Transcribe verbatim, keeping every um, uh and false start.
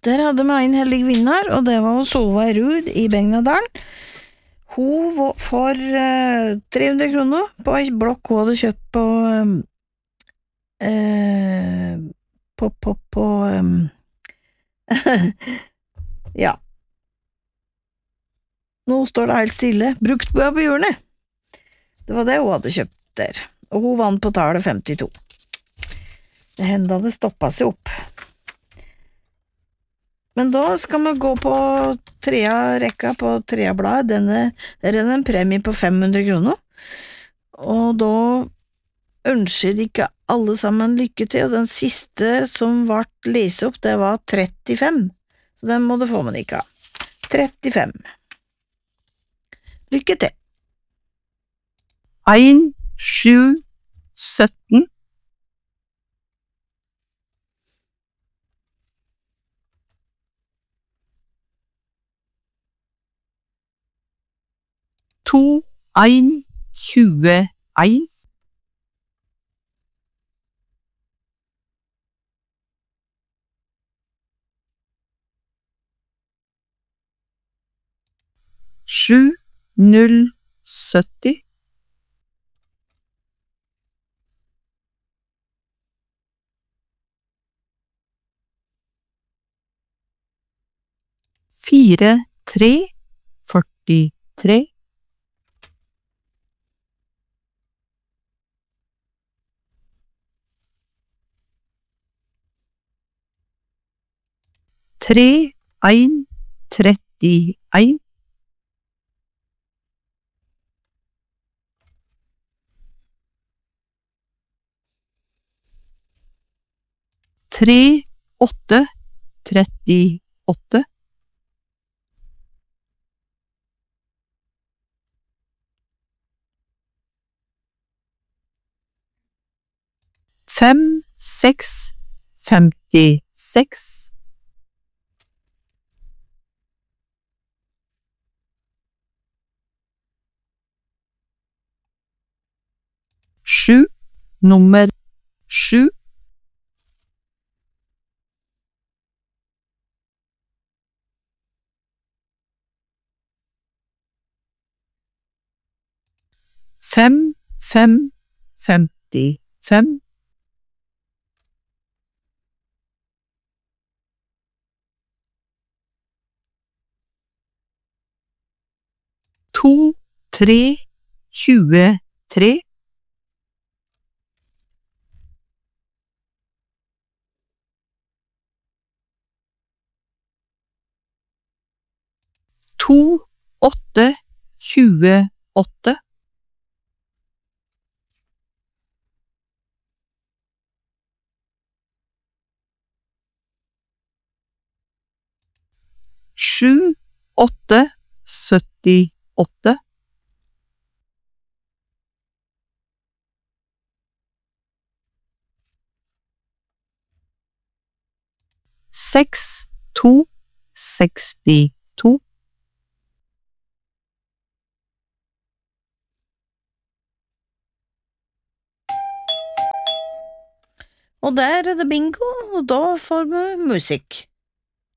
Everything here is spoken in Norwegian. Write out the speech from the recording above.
Der hadde vi en heldig vinner, og det var Solveig Ruud i Begnadalen. Hun får uh, tre hundre kroner på en blokk hun hadde kjøpt på uh, på, på, på um, ja. Nå står det helt stille. Bruktbua på hjørnet. Det var det hun hadde kjøpt der, og hun vant på tallet femtito. Det hendte det stoppet seg opp. Men da skal vi gå på trea rekka på trea blad. Denne, der er det en premie på fem hundre kroner. Og da ønsker de ikke alle sammen lykke til, og den siste som ble lest opp, det var trettifem. Så den må du få med ikke. trettifem. Lykke til. en, sju, sytten. To, en, tjue, en. Sju, null, sytti. Fire, tre, førtitre. Tre, en, trettien. Tre, åtte, trettiåtte. Fem, seks, femtiseks. Sju, nummer sju. Fem, fem, femtifem. To, tre, tjuetre. To, åtte, tjueåtte. Sju, åtte, syttiåtte. Seks, to, sekstito. Og der er det bingo, og da får vi musikk.